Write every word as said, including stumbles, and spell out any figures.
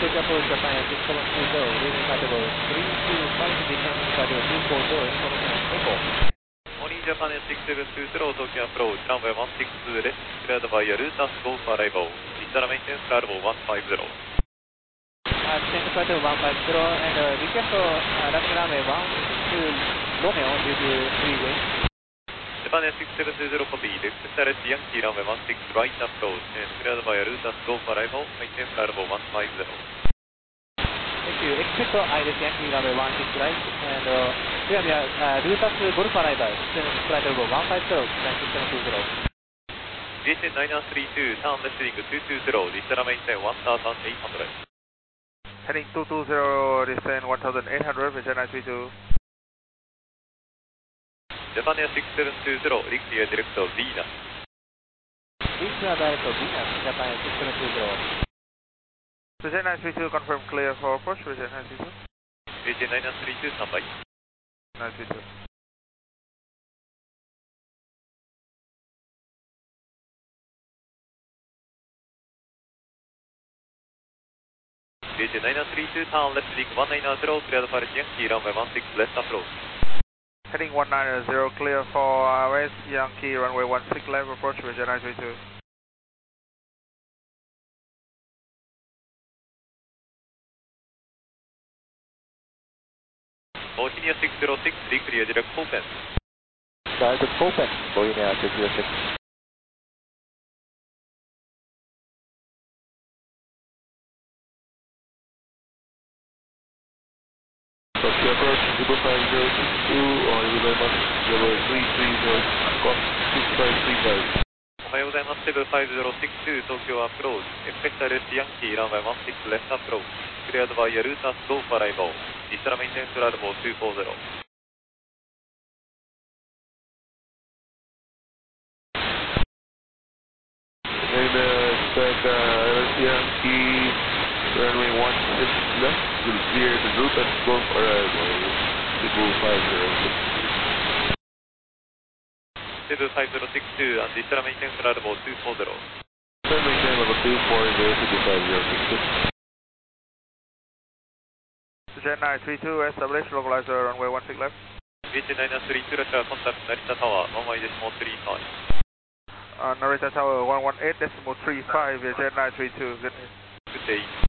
Tokyo Approach Japan six seven two zero, leaving category three two five, descending category two four zero, information echo. Morning Japan six seven two zero, Tokyo Approach, runway one six two left, cleared by Rutas, go for arrival. Vistara maintenance arrival one five zero. Uh, descend category one five zero, and uh, request for uh, landing runway one two Romeo due to freeway. Japan six seven two zero, copy, left side Yankee runway one six right approach, and cleared by Rutas, go for arrival, maintenance arrival one five zero. Thank you. Expect I this Yankee runway one six right, and uh, clear the uh, Rutas Golf arrival, descend flight level one five zero, six seven two zero. J T nine three two, turn left heading two two zero, Vistara maintain one thousand eight hundred. Heading two two zero, descend one thousand eight hundred, Vision nine three two. Japan Air six seven two zero, reach your direct of Venus. Reach your direct of Venus, Japan Air six seven two zero. Vision nine three two, confirm clear for approach, Vision nine three two. J T nine three two, standby. nine three two. J T nine three two, turn left heading one nine zero, cleared for Yankee runway one six left approach. Heading one nine zero, clear for uh, West Yankee runway one six left approach, Vision nine three two. Bohemia six zero six, reclear direct open. Direct open, Bohemia six zero six. Tokyo Approach, Super five zero six two,おはようございます。Level three three zero, six five three five. おはようございます。セブンファイブゼロシックス、東京アプローチ。エクセクタレスヤンキー、ランワイワンシックスレフトアプローチ。クリアドバイヤルータス、ゴーファライボー。リスタラメインテンスラルボーツーフォーゼロ。 And uh, expect uh, Yankee runway one six left, will clear the route and go for arrival. Cebu five zero six. セブンファイブゼロシックス、リスタラメインテンスラルボーツーフォーゼロ。 Turn maintain level two four zero, Cebu five zero six six. Vision nine three two, establish localizer runway one six left. エイチナインスリーツー ラッシャーコンタクト成田タワー、ワンワイデシモスリーファイブ。 Uh, Narita Tower one one eight decimal three five, Vision nine three two, good day. Good day.